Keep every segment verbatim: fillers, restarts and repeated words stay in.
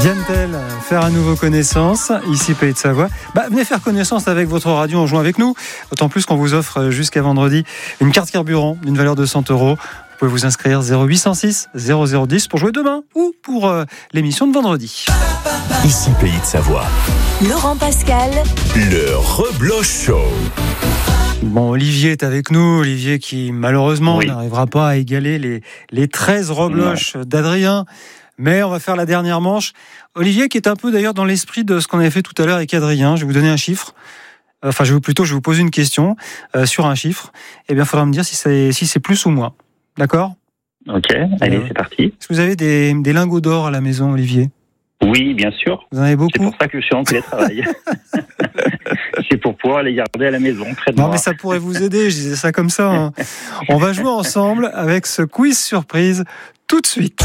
Viennent-elles faire à nouveau connaissance ici Pays de Savoie? Bah, venez faire connaissance avec votre radio en jouant avec nous. D'autant plus qu'on vous offre jusqu'à vendredi une carte carburant d'une valeur de cent euros. Vous pouvez vous inscrire zéro huit cent six zéro zéro dix pour jouer demain ou pour euh, l'émission de vendredi. Ici Pays de Savoie. Laurent Pascal. Le Rebloch Show. Bon, Olivier est avec nous. Olivier qui malheureusement oui. n'arrivera pas à égaler les, les treize rebloches ouais. d'Adrien. Mais on va faire la dernière manche. Olivier qui est un peu d'ailleurs dans l'esprit de ce qu'on avait fait tout à l'heure avec Adrien. Je vais vous donner un chiffre. Enfin, je vais plutôt, je vais vous poser une question euh, sur un chiffre. Et bien, il faudra me dire si c'est, si c'est plus ou moins. D'accord ? Ok, allez, euh, c'est parti. Est-ce que vous avez des, des lingots d'or à la maison, Olivier ? Oui, bien sûr. Vous en avez beaucoup ? C'est pour ça que je suis en télétravail. C'est pour pouvoir les garder à la maison, près de non, moi. mais ça pourrait vous aider, je disais ça comme ça. Hein. On va jouer ensemble avec ce quiz surprise tout de suite.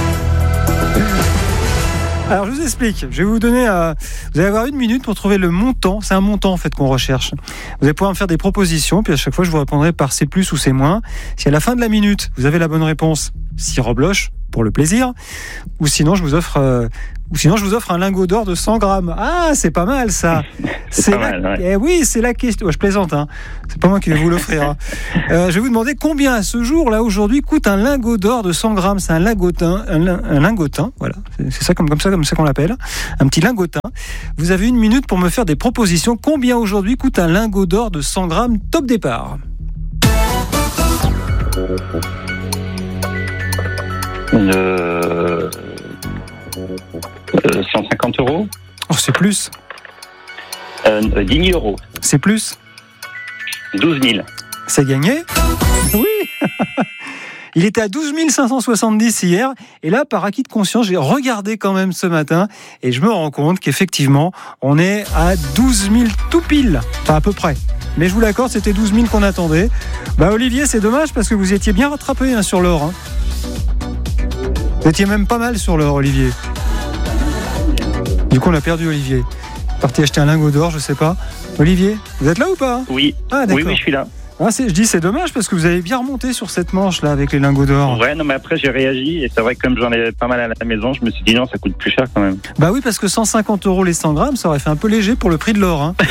Alors je vous explique, je vais vous donner, euh, vous allez avoir une minute pour trouver le montant, c'est un montant en fait qu'on recherche. Vous allez pouvoir me faire des propositions, puis à chaque fois je vous répondrai par c'est plus ou c'est moins. Si à la fin de la minute vous avez la bonne réponse, six rebloches pour le plaisir, ou sinon je vous offre, euh, ou sinon je vous offre un lingot d'or de cent grammes. Ah, c'est pas mal ça. C'est, c'est pas la... mal, ouais. Eh oui, c'est la question. Je plaisante, hein. C'est pas moi qui vais vous l'offrir. Hein. Euh, je vais vous demander combien à ce jour, là aujourd'hui, coûte un lingot d'or de cent grammes. C'est un lingotin, un, un lingotin. Voilà, c'est, c'est ça comme, comme ça comme ça qu'on l'appelle. Un petit lingotin. Vous avez une minute pour me faire des propositions. Combien aujourd'hui coûte un lingot d'or de cent grammes? Top départ. Euh... Euh, cent cinquante euros. Oh, c'est plus. Euh, dix mille euros. C'est plus. douze mille. C'est gagné. Oui. Il était à douze mille cinq cent soixante-dix hier. Et là, par acquis de conscience, j'ai regardé quand même ce matin. Et je me rends compte qu'effectivement, on est à douze mille tout pile. Enfin, à peu près. Mais je vous l'accorde, c'était douze mille qu'on attendait. Bah, Olivier, c'est dommage parce que vous étiez bien rattrapé hein, sur l'or. Hein. Vous étiez même pas mal sur l'or, Olivier. Du coup, on a perdu Olivier. Parti acheter un lingot d'or, je sais pas. Olivier, vous êtes là ou pas ? Oui. Ah, d'accord. Oui, oui, je suis là. Ah, c'est, je dis c'est dommage parce que vous avez bien remonté sur cette manche là avec les lingots d'or. Ouais, non, mais après j'ai réagi et c'est vrai que comme j'en ai pas mal à la maison, je me suis dit non, ça coûte plus cher quand même. Bah oui, parce que cent cinquante euros les cent grammes, ça aurait fait un peu léger pour le prix de l'or. Hein.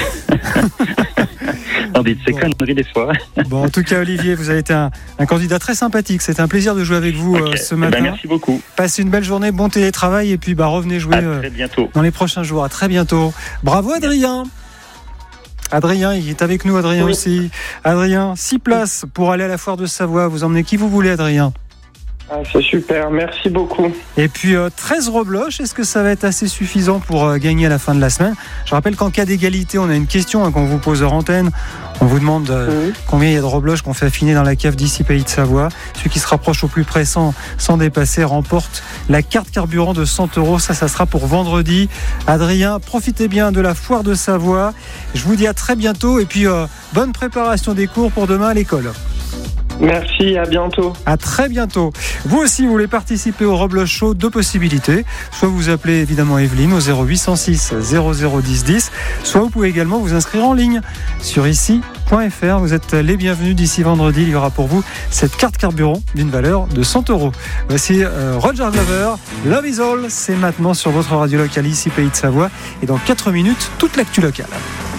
On dit de ces bon. conneries des fois. Bon, en tout cas, Olivier, vous avez été un, un candidat très sympathique. C'était un plaisir de jouer avec vous okay. euh, ce matin. Ben, merci beaucoup. Passez une belle journée, bon télétravail et puis bah revenez jouer à très bientôt. Euh, dans les prochains jours. À très bientôt. Bravo Adrien. Adrien, il est avec nous, Adrien oui. aussi. Adrien, six places pour aller à la foire de Savoie. Vous emmenez qui vous voulez, Adrien ? Ah, c'est super, merci beaucoup. Et puis euh, treize rebloches, est-ce que ça va être assez suffisant pour euh, gagner à la fin de la semaine ? Je rappelle qu'en cas d'égalité, on a une question hein, qu'on vous pose hors antenne. On vous demande euh, oui. combien il y a de rebloches qu'on fait affiner dans la cave d'ici Pays de Savoie. Celui qui se rapproche au plus près sans, sans dépasser remporte la carte carburant de cent euros. Ça, ça sera pour vendredi. Adrien, profitez bien de la foire de Savoie. Je vous dis à très bientôt et puis euh, bonne préparation des cours pour demain à l'école. Merci, à bientôt. À très bientôt. Vous aussi, vous voulez participer au Rebloch Show, deux possibilités. Soit vous appelez évidemment Evelyne au zéro huit cent six zéro zéro dix dix, soit vous pouvez également vous inscrire en ligne sur ici point f r. Vous êtes les bienvenus d'ici vendredi. Il y aura pour vous cette carte carburant d'une valeur de cent euros. Voici euh, Roger Glover, Love is All. C'est maintenant sur votre radio locale ici Pays de Savoie. Et dans quatre minutes, toute l'actu locale.